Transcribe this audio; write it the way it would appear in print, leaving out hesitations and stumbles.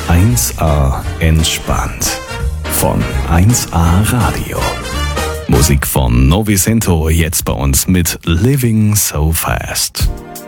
1A entspannt. Von 1A Radio. Musik von Novicento, jetzt bei uns mit Living So Fast.